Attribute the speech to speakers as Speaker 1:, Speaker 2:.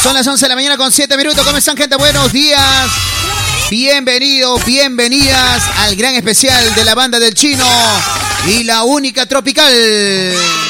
Speaker 1: Son las 11 de la mañana con 7 minutos. ¿Cómo están, gente? Buenos días. Bienvenidos, bienvenidas al gran especial de la banda del Chino y la única tropical.